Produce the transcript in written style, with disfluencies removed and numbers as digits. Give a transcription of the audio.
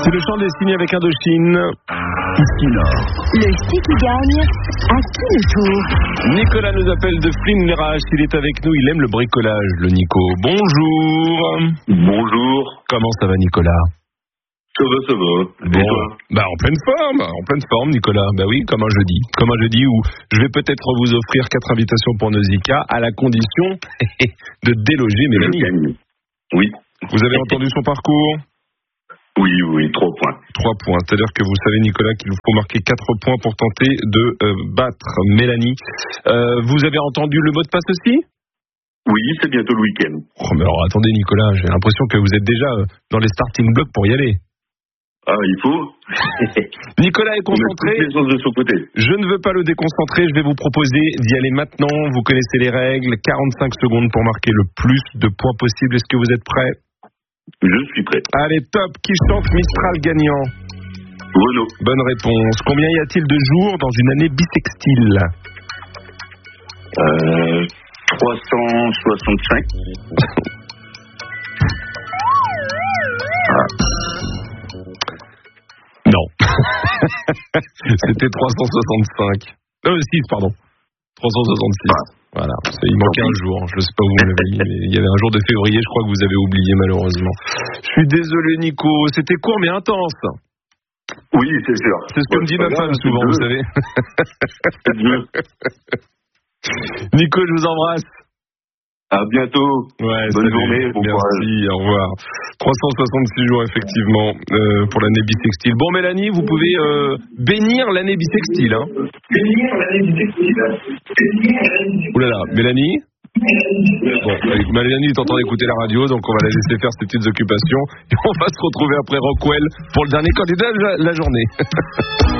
C'est le chant des signes avec Indochine. Ici Nord. Le qui gagne, à qui le tour? Nicolas nous appelle de Flins-les-Raches. Il est avec nous, il aime le bricolage, le Nico. Bonjour. Bonjour. Comment ça va, Nicolas? Ça va. Bon, en pleine forme, Nicolas. Bah oui, comme un jeudi où je vais peut-être vous offrir 4 invitations pour Nausicaa à la condition de déloger Mélanie. Oui. Vous avez entendu son parcours? Oui, 3 points. 3 points. C'est-à-dire que vous savez, Nicolas, qu'il vous faut marquer 4 points pour tenter de battre Mélanie. Vous avez entendu le mot de passe aussi? Oui, c'est bientôt le week-end. Oh, mais alors attendez, Nicolas, j'ai l'impression que vous êtes déjà dans les starting blocks pour y aller. Ah, il faut. Nicolas est concentré. On a toutes les choses de son côté. Je ne veux pas le déconcentrer, je vais vous proposer d'y aller maintenant. Vous connaissez les règles, 45 secondes pour marquer le plus de points possible. Est-ce que vous êtes prêts? Je suis prêt. Allez, top. Qui chante Mistral gagnant? Renaud. Bonne réponse. Combien y a-t-il de jours dans une année bissextile? 365. Non. C'était 365. 6, pardon. 366. Voilà. Il manquait un jour. Je ne sais pas où vous l'avez mis, mais il y avait un jour de février, je crois que vous avez oublié malheureusement. Je suis désolé, Nico. C'était court mais intense. Oui, c'est sûr. C'est ce que me dit ma femme souvent, vous savez. Nico, je vous embrasse. À bientôt. Ouais, bonne journée, bon courage. Merci, au revoir. 366 jours, effectivement, pour l'année bissextile. Bon, Mélanie, vous pouvez bénir l'année bissextile. Hein. Ouh là là, Mélanie? Bon, Mélanie est en train d'écouter la radio, donc on va la laisser faire ses petites occupations. Et on va se retrouver après Rockwell pour le dernier candidat de la journée.